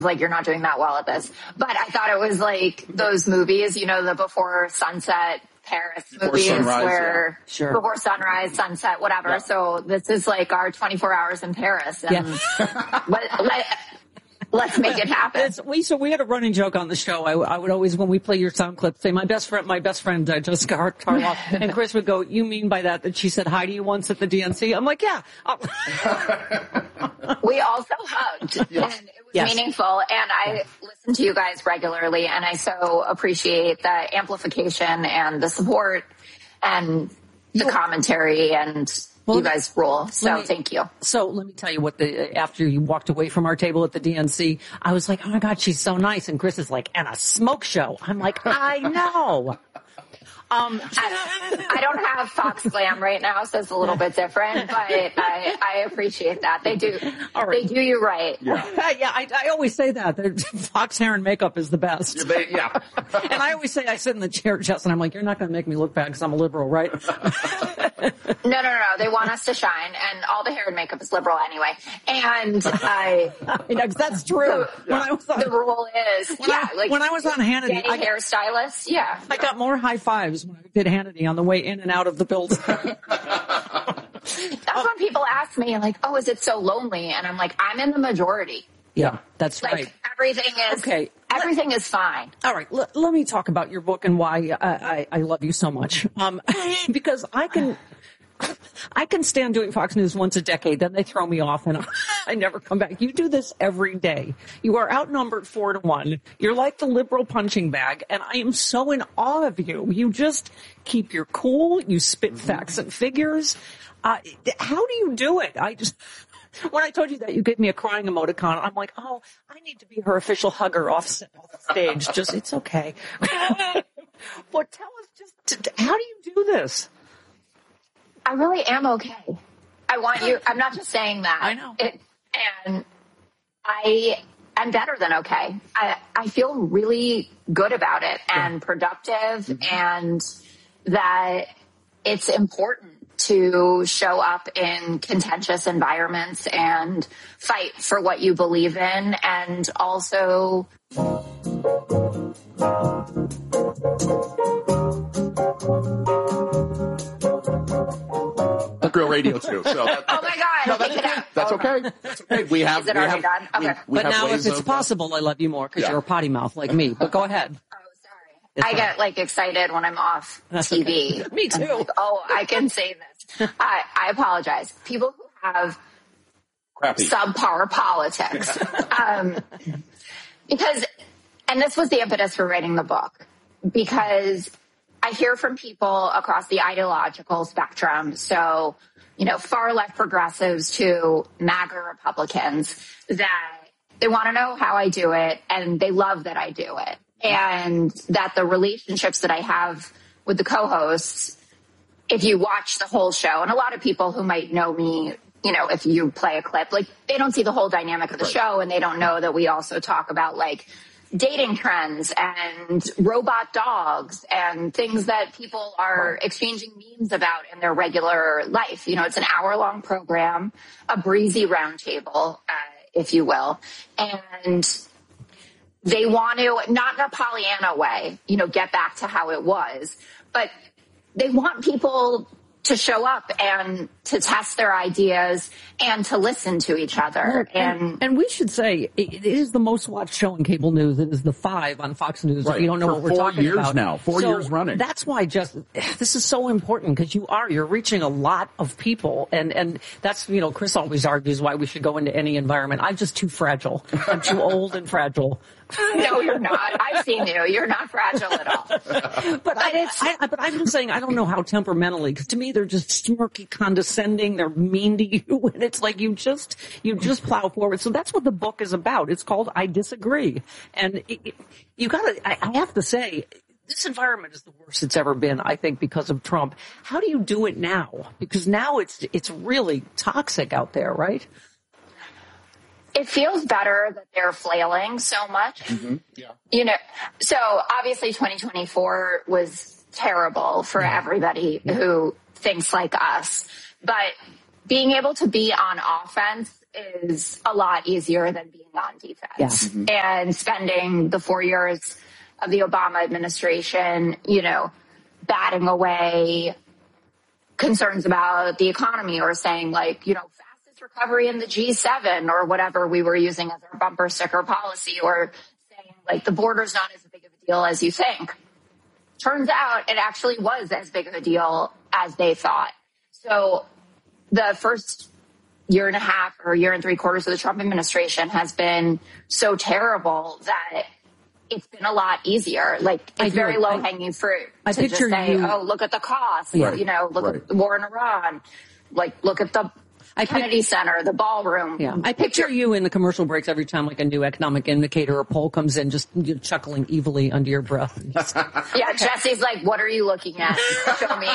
like, you're not doing that well at this. But I thought it was like those movies, you know, the Before Sunset Paris movies where Before Sunrise, Sunset, whatever. Yeah. So this is like our 24 hours in Paris. And let's make it happen. We had a running joke on the show. I would always, when we play your sound clip, say, my best friend, Jessica Harloff, and Chris would go, you mean by that she said hi to you once at the DNC? I'm like, yeah. We also hugged, and it was meaningful, and I listen to you guys regularly, and I so appreciate the amplification and the support and the commentary, and you guys rule. So thank you. So let me tell you after you walked away from our table at the DNC, I was like, oh my God, she's so nice. And Chris is like, and a smoke show. I'm like, I know. I don't have Fox Glam right now, so it's a little bit different, but I appreciate that. They do. They do you right. Yeah, I always say that. Fox hair and makeup is the best. And I always say I sit in the chair, Jess, and I'm like, you're not going to make me look bad because I'm a liberal, right? No. They want us to shine, and all the hair and makeup is liberal anyway. And that's true. The rule is, when I was on Hannity, hairstylist, I got more high fives when I did Hannity on the way in and out of the building. That's when people ask me, like, oh, is it so lonely? And I'm like, I'm in the majority. Yeah, that's right. Everything is fine. All right. Let me talk about your book and why I love you so much. Because I can stand doing Fox News once a decade, then they throw me off and I never come back. You do this every day. You are outnumbered 4-1. You're like the liberal punching bag, and I am so in awe of you. You just keep your cool. You spit facts and figures. How do you do it? When I told you that, you gave me a crying emoticon. I'm like, oh, I need to be her official hugger off stage. It's okay. But tell us how do you do this? I really am okay. I'm not just saying that. I know. And I am better than okay. I feel really good about it and productive, and that it's important to show up in contentious environments and fight for what you believe in, and also Real radio too. So oh my God! That's okay. That's okay. We have. Is it already done? Okay. But now, if it's possible, I love you more because you're a potty mouth like me. But go ahead. Oh, sorry. I get excited when I'm off TV. Okay. Me too. Like, oh, I can say this. I apologize. People who have subpar politics, because, and this was the impetus for writing the book, because I hear from people across the ideological spectrum, so, far left progressives to MAGA Republicans, that they want to know how I do it, and they love that I do it, and that the relationships that I have with the co-hosts, if you watch the whole show, and a lot of people who might know me, if you play a clip, they don't see the whole dynamic of the show, and they don't know that we also talk about, dating trends and robot dogs and things that people are exchanging memes about in their regular life. It's an hour-long program, a breezy roundtable, if you will. And they want to, not in a Pollyanna way, get back to how it was, but they want people to show up and to test their ideas and to listen to each other. And we should say it is the most watched show in cable news. It is the 5 on Fox News. Right. If you don't know For what we're talking about. 4 years now. 4 years running. That's why this is so important, because you're reaching a lot of people. And that's, Chris always argues why we should go into any environment. I'm just too fragile. I'm too old and fragile. No, you're not. I've seen you. You're not fragile at all. But I'm just saying, I don't know how temperamentally, because to me they're just smirky, condescending. They're mean to you, and it's like you just plow forward. So that's what the book is about. It's called I Disagree, and I have to say, this environment is the worst it's ever been, I think, because of Trump. How do you do it now? Because now it's really toxic out there, right? It feels better that they're flailing so much. Mm-hmm. Yeah. So obviously 2024 was terrible for everybody who thinks like us. But being able to be on offense is a lot easier than being on defense. Yeah. Mm-hmm. And spending the 4 years of the Obama administration, batting away concerns about the economy or saying fastest recovery in the G7 or whatever we were using as our bumper sticker policy, or saying the border's not as big of a deal as you think. Turns out it actually was as big of a deal as they thought. So the first year and a half or year and 3/4 of the Trump administration has been so terrible that it's been a lot easier. It's very low hanging fruit to just say, look at the cost, look at the war in Iran, look at the Kennedy Center, the ballroom. Yeah. I picture you in the commercial breaks every time a new economic indicator or poll comes in, just chuckling evilly under your breath. Yeah, Jesse's like, what are you looking at? Show me.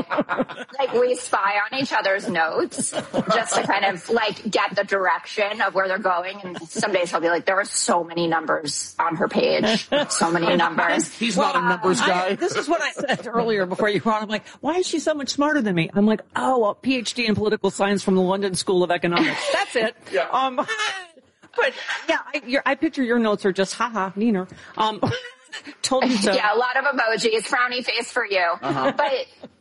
We spy on each other's notes just to kind of get the direction of where they're going. And some days he'll be like, there are so many numbers on her page. So many numbers. He's not a numbers guy. This is what I said earlier before you were on. I'm like, why is she so much smarter than me? I'm like, a PhD in political science from the London School of Economics. That's it. Yeah. But yeah, I picture your notes are just Neener. Told you so. Yeah, a lot of emojis, frowny face for you. Uh-huh. But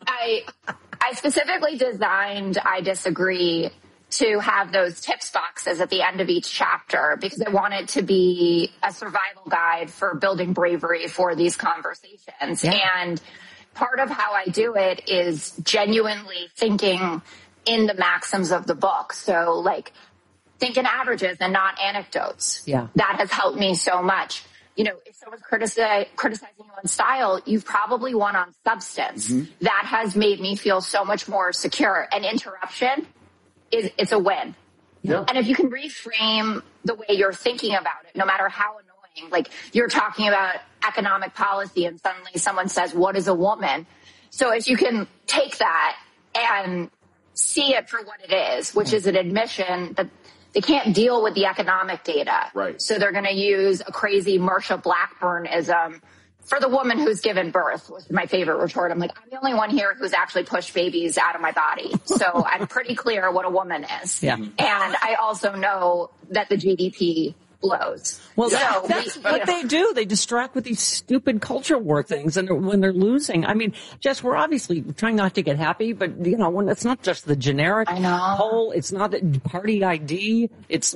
I specifically designed I Disagree to have those tips boxes at the end of each chapter because I want it to be a survival guide for building bravery for these conversations. Yeah. And part of how I do it is genuinely thinking in the maxims of the book. So think in averages and not anecdotes. Yeah. That has helped me so much. If someone's criticizing you on style, you've probably won on substance. Mm-hmm. That has made me feel so much more secure. And interruption it's a win. Yeah. And if you can reframe the way you're thinking about it, no matter how annoying, you're talking about economic policy and suddenly someone says, what is a woman? So if you can take that and see it for what it is, which is an admission that they can't deal with the economic data. Right. So they're going to use a crazy Marsha Blackburn-ism for the woman who's given birth, was my favorite retort. I'm like, I'm the only one here who's actually pushed babies out of my body. So I'm pretty clear what a woman is. Yeah. And I also know that the GDP blows. Well, that's what they do. They distract with these stupid culture war things, and when they're losing. I mean, Jess, we're obviously trying not to get happy, but when it's not just the generic poll, it's not the party ID, it's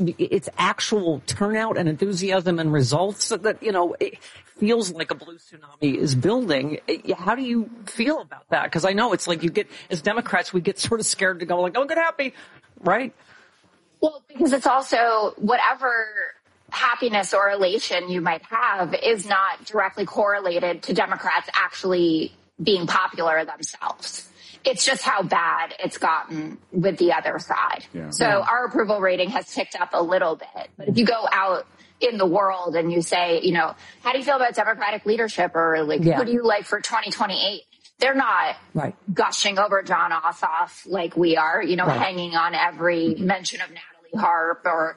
actual turnout and enthusiasm and results that it feels like a blue tsunami is building. How do you feel about that? Because I know it's as Democrats, we get sort of scared to go don't get happy, right? Well, because it's also whatever happiness or elation you might have is not directly correlated to Democrats actually being popular themselves. It's just how bad it's gotten with the other side. Yeah. So our approval rating has ticked up a little bit. But if you go out in the world and you say, how do you feel about Democratic leadership, or who do you like for 2028? They're not gushing over John Ossoff like we are, hanging on every mention of Natalie Harp, or,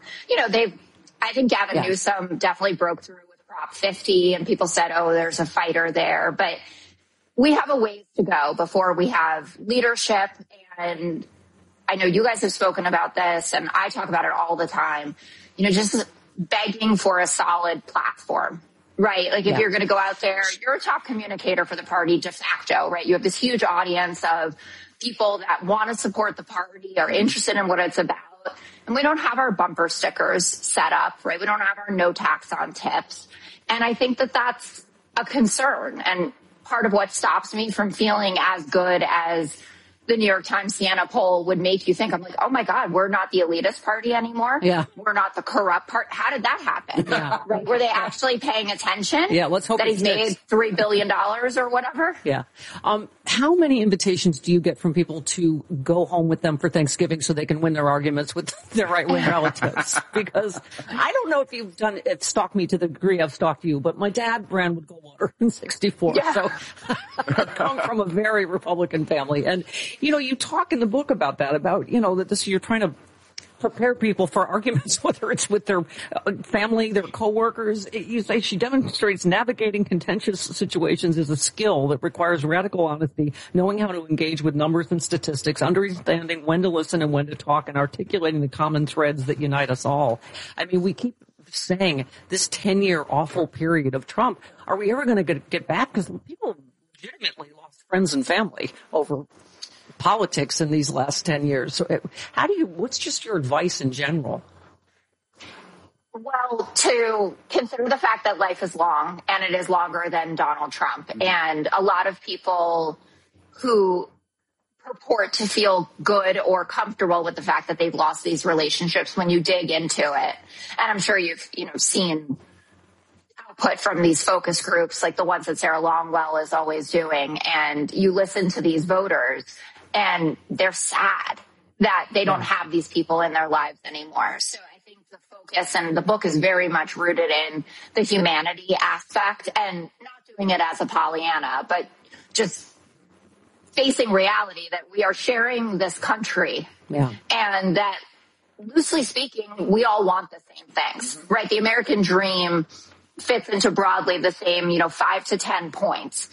I think Gavin Newsom definitely broke through with Prop 50 and people said, there's a fighter there. But we have a ways to go before we have leadership. And I know you guys have spoken about this and I talk about it all the time, just begging for a solid platform. Right. If you're going to go out there, you're a top communicator for the party de facto, right? You have this huge audience of people that want to support the party, are interested in what it's about. And we don't have our bumper stickers set up, right? We don't have our no tax on tips. And I think that that's a concern. And part of what stops me from feeling as good as the New York Times Siena poll would make you think, I'm like, oh my God, we're not the elitist party anymore. Yeah. We're not the corrupt part. How did that happen? Yeah. Right? Were they actually paying attention? Yeah, let's hope that he's made $3 billion or whatever. Yeah. How many invitations do you get from people to go home with them for Thanksgiving so they can win their arguments with their right-wing relatives? Because I don't know if you've stalked me to the degree I've stalked you, but my dad ran with Goldwater in 1964. Yeah. So I come from a very Republican family. And you talk in the book about that, that you're trying to prepare people for arguments, whether it's with their family, their coworkers. You say she demonstrates navigating contentious situations is a skill that requires radical honesty, knowing how to engage with numbers and statistics, understanding when to listen and when to talk, and articulating the common threads that unite us all. I mean, we keep saying this 10-year awful period of Trump. Are we ever going to get back? Because people legitimately lost friends and family over politics in these last 10 years. So what's just your advice in general? Well, to consider the fact that life is long, and it is longer than Donald Trump. And a lot of people who purport to feel good or comfortable with the fact that they've lost these relationships, when you dig into it, and I'm sure you've seen output from these focus groups like the ones that Sarah Longwell is always doing, and you listen to these voters and they're sad that they don't have these people in their lives anymore. So I think the focus and the book is very much rooted in the humanity aspect, and not doing it as a Pollyanna, but just facing reality that we are sharing this country, and that, loosely speaking, we all want the same things, right? The American dream fits into broadly the same, 5 to 10 points.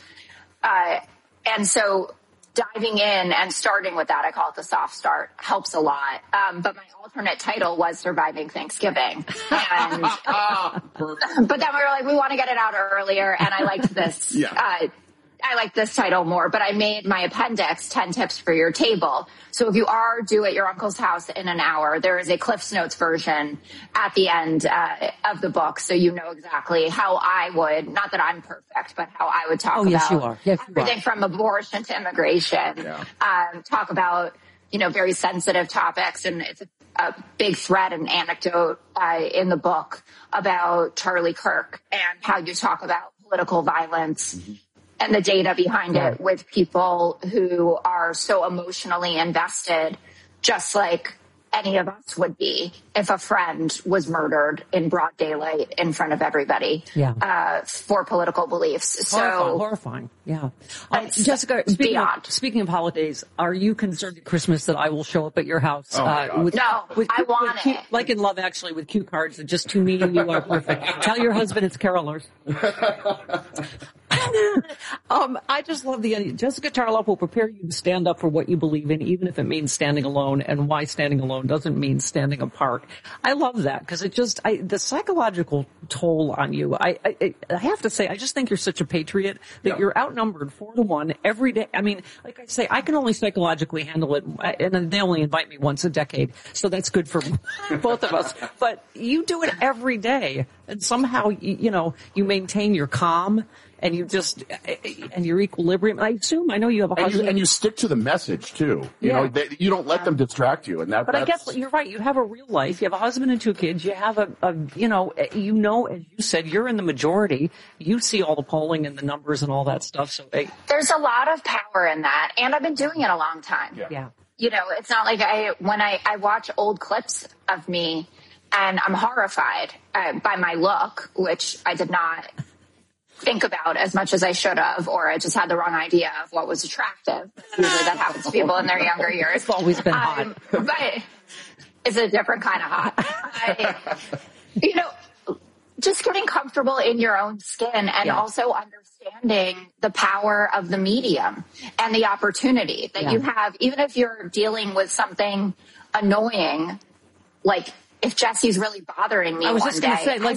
And so diving in and starting with that, I call it the soft start, helps a lot. But my alternate title was Surviving Thanksgiving. And, but then we were like, we want to get it out earlier. And I liked this. I like this title more, but I made my appendix 10 tips for your table. So if you are due at your uncle's house in an hour, there is a Cliff's Notes version at the end of the book. So you know exactly how I would, not that I'm perfect, but how I would talk about yes, you are. Yes, you everything are. from abortion to immigration, talk about, very sensitive topics. And it's a big thread and anecdote in the book about Charlie Kirk and how you talk about political violence and the data behind it with people who are so emotionally invested, just like any of us would be if a friend was murdered in broad daylight in front of everybody for political beliefs. So horrifying. Yeah. Jessica, speaking of holidays, are you concerned at Christmas that I will show up at your house? No, I want it. Like in Love Actually, with cue cards that just to me and you are perfect. Tell your husband it's carolers. I just love the idea. Jessica Tarlov will prepare you to stand up for what you believe in, even if it means standing alone, and why standing alone doesn't mean standing apart. I love that because the psychological toll on you. I have to say, I just think you're such a patriot that you're outnumbered 4-1 every day. I mean, like I say, I can only psychologically handle it, and they only invite me once a decade, so that's good for both of us. But you do it every day, and somehow you maintain your calm. And and your equilibrium. I know you have a husband. And you stick to the message too. You know, you don't let them distract you. And I guess you're right. You have a real life. You have a husband and 2 kids. You have as you said, you're in the majority. You see all the polling and the numbers and all that stuff. So there's a lot of power in that. And I've been doing it a long time. Yeah. It's not like when I watch old clips of me and I'm horrified by my look, which I did not think about as much as I should have, or I just had the wrong idea of what was attractive. Usually that happens to people in their younger years. It's always been hot. But it's a different kind of hot. Just getting comfortable in your own skin and also understanding the power of the medium and the opportunity that you have, even if you're dealing with something annoying, like if Jesse's really bothering me one day, I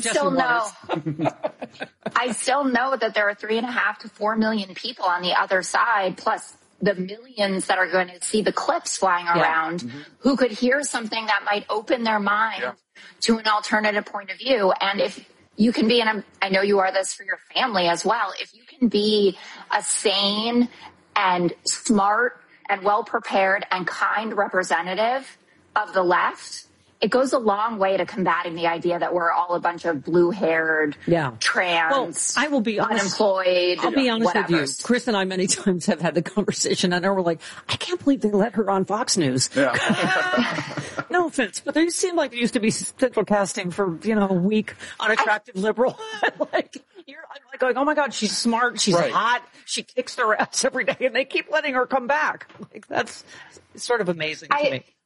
still know that there are 3.5 to 4 million people on the other side, plus the millions that are going to see the clips flying around who could hear something that might open their mind to an alternative point of view. And if you can be, and I know you are this for your family as well, if you can be a sane and smart and well-prepared and kind representative of the left, it goes a long way to combating the idea that we're all a bunch of blue-haired, trans, I will be honest, unemployed. I'll be honest with you. Chris and I many times have had the conversation, and we're like, I can't believe they let her on Fox News. Yeah. No offense, but they seem like it used to be central casting for, a weak, unattractive liberal. I'm like going, oh my God, she's smart, she's hot, she kicks their ass every day, and they keep letting her come back. Like, that's sort of amazing to me.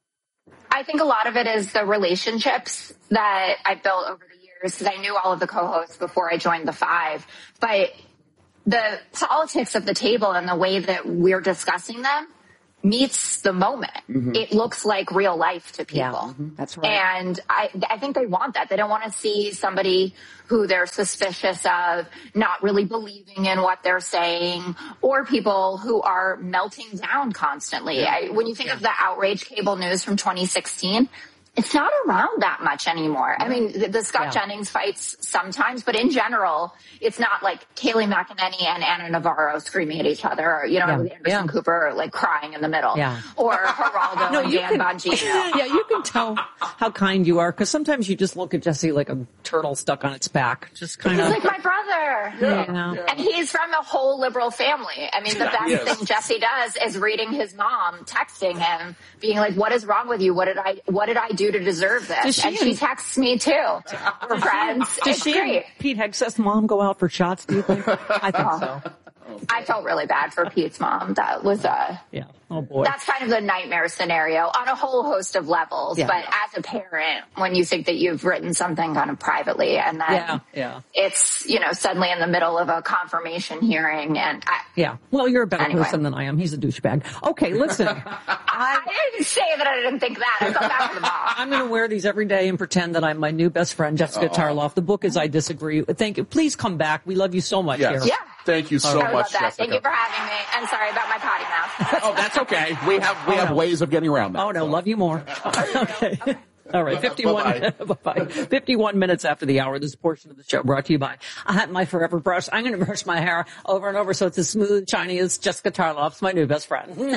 I think a lot of it is the relationships that I've built over the years, because I knew all of the co-hosts before I joined the Five. But the politics of the table and the way that we're discussing them meets the moment. Mm-hmm. It looks like real life to people. Yeah, mm-hmm. That's right. And I think they want that. They don't want to see somebody who they're suspicious of not really believing in what they're saying, or people who are melting down constantly. Yeah. When you think of the outrage cable news from 2016, it's not around that much anymore. I mean, the Scott Jennings fights sometimes, but in general, it's not like Kayleigh McEnany and Ana Navarro screaming at each other, or, Anderson Cooper, like, crying in the middle. Yeah. Or Geraldo and Dan Bongino. Yeah, you can tell how kind you are, because sometimes you just look at Jesse like a turtle stuck on its back. Just kind of. He's like my brother. Yeah. And he's from a whole liberal family. I mean, the best thing Jesse does is reading his mom, texting him, being like, what is wrong with you? What did I do to deserve this? And she texts me too. We're friends. Does she great. And Pete Hegseth's mom go out for shots, do you think? I think so. I felt really bad for Pete's mom. That was oh boy. That's kind of the nightmare scenario on a whole host of levels. Yeah. But as a parent, when you think that you've written something kind of privately, and then it's, suddenly in the middle of a confirmation hearing, and well, you're a better person than I am. He's a douchebag. Okay, listen. I didn't say that I didn't think that. I felt bad for the mom. I'm going to wear these every day and pretend that I'm my new best friend, Jessica Tarloff. The book is I Disagree. Thank you. Please come back. We love you so much here. Yeah. Thank you so much, Jessica. Thank you for having me. I'm sorry about my potty mouth. That's okay. We have ways of getting around that. Oh, no, love you more. Okay. All right, 51 minutes after the hour. This portion of the show brought to you by my Forever Brush. I'm going to brush my hair over and over so it's as smooth and shiny as Jessica Tarloff's, my new best friend.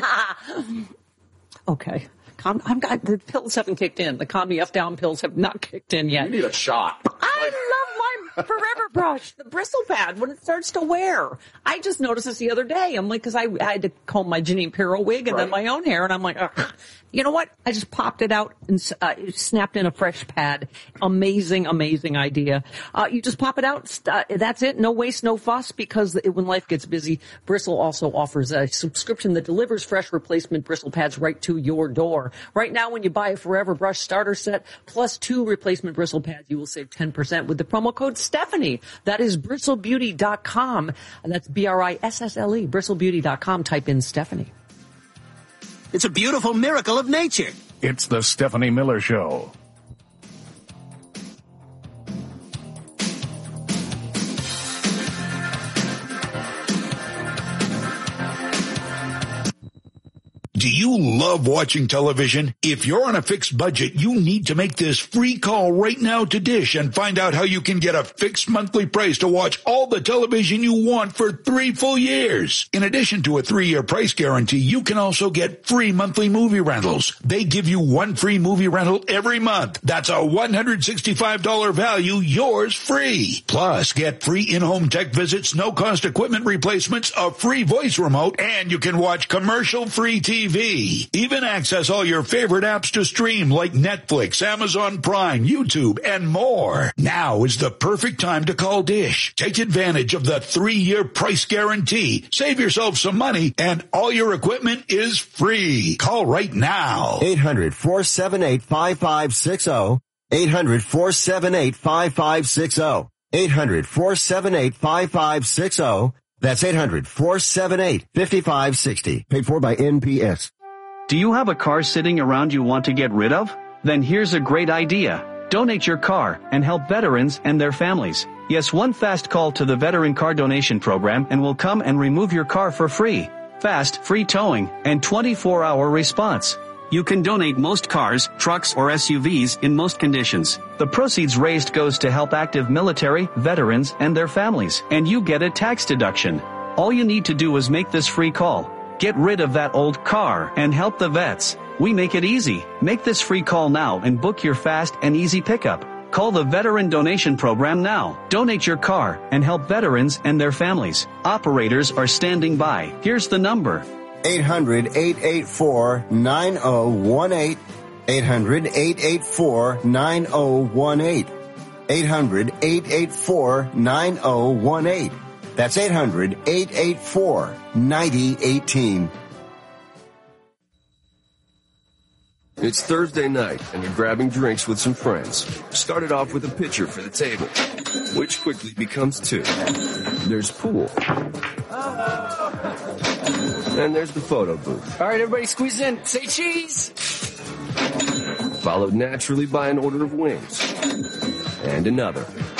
Okay. The pills haven't kicked in. The Calm Me F Down pills have not kicked in yet. You need a shot. I love my Forever Brush, the bristle pad, when it starts to wear. I just noticed this the other day. I'm like, because I had to comb my Jeanine Pirro wig and then my own hair, and I'm like, ugh. You know what? I just popped it out and snapped in a fresh pad. Amazing, amazing idea. You just pop it out. That's it. No waste, no fuss, because when life gets busy, Bristle also offers a subscription that delivers fresh replacement bristle pads right to your door. Right now, when you buy a Forever Brush starter set plus 2 replacement bristle pads, you will save 10% with the promo code Stephanie. That is bristlebeauty.com. And that's BRISSLE, bristlebeauty.com. Type in Stephanie. It's a beautiful miracle of nature. It's the Stephanie Miller Show. Do you love watching television? If you're on a fixed budget, you need to make this free call right now to Dish and find out how you can get a fixed monthly price to watch all the television you want for 3 full years. In addition to a 3-year price guarantee, you can also get free monthly movie rentals. They give you 1 free movie rental every month. That's a $165 value, yours free. Plus, get free in-home tech visits, no-cost equipment replacements, a free voice remote, and you can watch commercial-free TV. Even access all your favorite apps to stream like Netflix, Amazon Prime, YouTube, and more. Now is the perfect time to call Dish. Take advantage of the 3-year price guarantee. Save yourself some money, and all your equipment is free. Call right now. 800-478-5560. 800-478-5560. 800-478-5560. That's 800-478-5560. Paid for by NPS. Do you have a car sitting around you want to get rid of? Then here's a great idea. Donate your car and help veterans and their families. Yes, one fast call to the Veteran Car Donation Program and we'll come and remove your car for free. Fast, free towing, and 24-hour response. You can donate most cars, trucks, or SUVs in most conditions. The proceeds raised goes to help active military, veterans, and their families, and you get a tax deduction. All you need to do is make this free call. Get rid of that old car and help the vets. We make it easy. Make this free call now and book your fast and easy pickup. Call the Veteran Donation Program now. Donate your car and help veterans and their families. Operators are standing by. Here's the number. 800-884-9018. 800-884-9018. 800-884-9018. That's 800-884-9018. It's Thursday night, and you're grabbing drinks with some friends. Started off with a pitcher for the table, which quickly becomes two. There's pool. And there's the photo booth. All right, everybody squeeze in. Say cheese! Followed naturally by an order of wings. And another.